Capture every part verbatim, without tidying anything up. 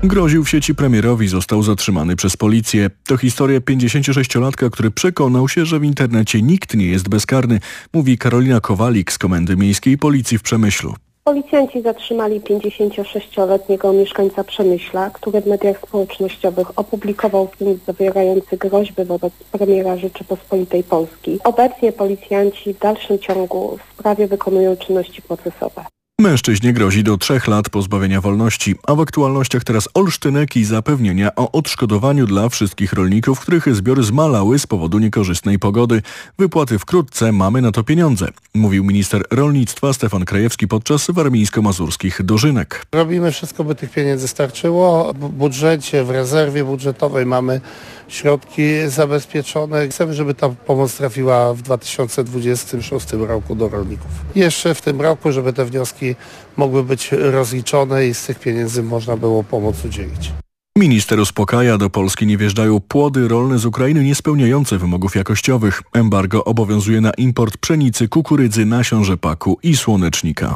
Groził w sieci premierowi, został zatrzymany przez policję. To historia pięćdziesięciosześciolatka, który przekonał się, że w internecie nikt nie jest bezkarny, mówi Karolina Kowalik z Komendy Miejskiej Policji w Przemyślu. Policjanci zatrzymali pięćdziesięciosześcioletniego mieszkańca Przemyśla, który w mediach społecznościowych opublikował film zawierający groźby wobec premiera Rzeczypospolitej Polskiej. Obecnie policjanci w dalszym ciągu w sprawie wykonują czynności procesowe. Mężczyźnie grozi do trzech lat pozbawienia wolności, a w aktualnościach teraz olsztynek i zapewnienia o odszkodowaniu dla wszystkich rolników, których zbiory zmalały z powodu niekorzystnej pogody. Wypłaty wkrótce, mamy na to pieniądze, mówił minister rolnictwa Stefan Krajewski podczas warmińsko-mazurskich dożynek. Robimy wszystko, by tych pieniędzy starczyło. W budżecie, w rezerwie budżetowej mamy środki zabezpieczone. Chcemy, żeby ta pomoc trafiła w dwa tysiące dwudziestym szóstym roku do rolników. Jeszcze w tym roku, żeby te wnioski mogły być rozliczone i z tych pieniędzy można było pomoc udzielić. Minister uspokaja, do Polski nie wjeżdżają płody rolne z Ukrainy niespełniające wymogów jakościowych. Embargo obowiązuje na import pszenicy, kukurydzy, nasion rzepaku i słonecznika.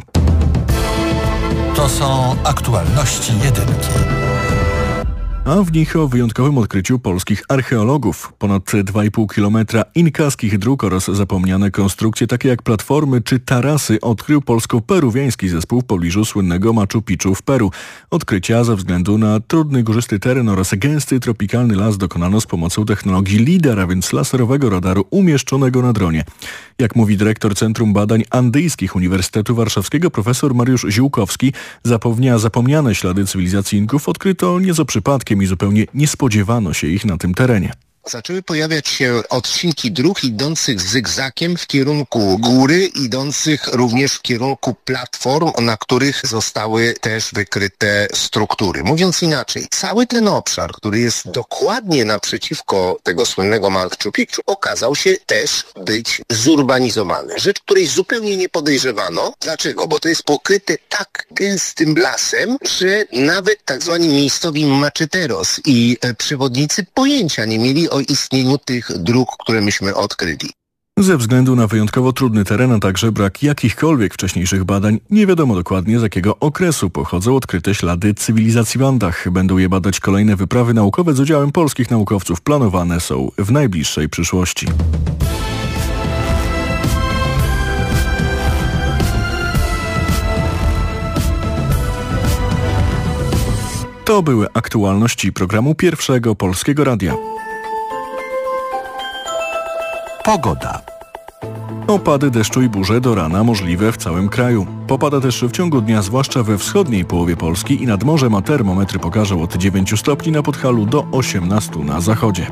To są aktualności jedynki. A w nich o wyjątkowym odkryciu polskich archeologów. Ponad dwa i pół kilometra inkaskich dróg oraz zapomniane konstrukcje takie jak platformy czy tarasy odkrył polsko-peruwiański zespół w pobliżu słynnego Machu Picchu w Peru. Odkrycia ze względu na trudny górzysty teren oraz gęsty tropikalny las dokonano z pomocą technologii lidar, a więc laserowego radaru umieszczonego na dronie. Jak mówi dyrektor Centrum Badań Andyjskich Uniwersytetu Warszawskiego profesor Mariusz Ziółkowski, zapewnia zapomniane ślady cywilizacji Inków odkryto nie za przypadkiem i zupełnie nie spodziewano się ich na tym terenie. Zaczęły pojawiać się odcinki dróg idących zygzakiem w kierunku góry, idących również w kierunku platform, na których zostały też wykryte struktury. Mówiąc inaczej, cały ten obszar, który jest dokładnie naprzeciwko tego słynnego Machu Picchu, okazał się też być zurbanizowany. Rzecz, której zupełnie nie podejrzewano. Dlaczego? Bo to jest pokryte tak gęstym lasem, że nawet tak zwani miejscowi macheteros i przewodnicy pojęcia nie mieli o o istnieniu tych dróg, które myśmy odkryli. Ze względu na wyjątkowo trudny teren, a także brak jakichkolwiek wcześniejszych badań, nie wiadomo dokładnie z jakiego okresu pochodzą odkryte ślady cywilizacji w Andach. Będą je badać kolejne wyprawy naukowe z udziałem polskich naukowców. Planowane są w najbliższej przyszłości. To były aktualności programu Pierwszego Polskiego Radia. Pogoda. Opady deszczu i burze do rana możliwe w całym kraju. Popada też w ciągu dnia, zwłaszcza we wschodniej połowie Polski i nad morzem, a termometry pokażą od dziewięciu stopni na Podhalu do osiemnastu na zachodzie.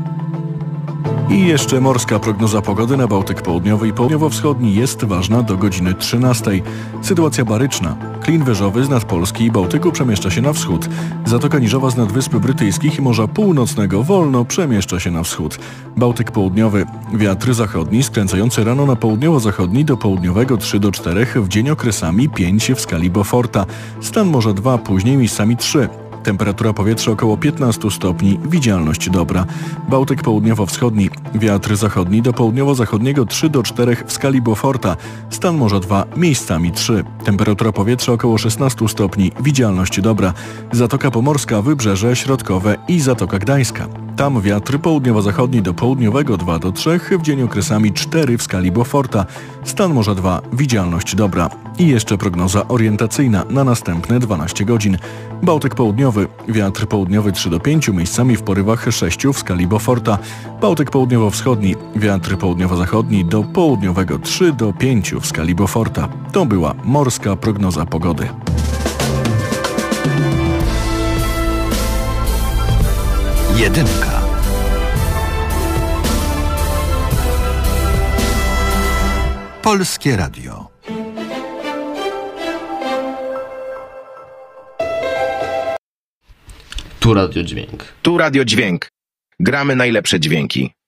I jeszcze morska prognoza pogody na Bałtyk Południowy i Południowo-Wschodni jest ważna do godziny trzynastej. Sytuacja baryczna. Klin wyżowy z nad Polski i Bałtyku przemieszcza się na wschód. Zatoka Niżowa z nad Wysp Brytyjskich i Morza Północnego wolno przemieszcza się na wschód. Bałtyk Południowy. Wiatr zachodni skręcający rano na południowo-zachodni do południowego trzy do czterech, w dzień okresami pięć w skali Beauforta. Stan morza dwa, później miejscami trzy. Temperatura powietrza około piętnastu stopni, widzialność dobra. Bałtyk południowo-wschodni, wiatr zachodni do południowo-zachodniego trzy do czterech w skali Beauforta. Stan morza dwa, miejscami trzy. Temperatura powietrza około szesnastu stopni, widzialność dobra. Zatoka Pomorska, Wybrzeże Środkowe i Zatoka Gdańska. Tam wiatr południowo-zachodni do południowego dwa do trzech, w dzień okresami cztery w skali Beauforta. Stan morza dwa, widzialność dobra. I jeszcze prognoza orientacyjna na następne dwanaście godzin. Bałtyk południowy, wiatr południowy trzy do pięciu, miejscami w porywach sześć w skali Beauforta. Bałtyk południowo-wschodni, wiatr południowo-zachodni do południowego trzy do pięciu w skali Beauforta. To była morska prognoza pogody. Jedynka. Polskie Radio. Tu Radio Dźwięk. Tu Radio Dźwięk. Gramy najlepsze dźwięki.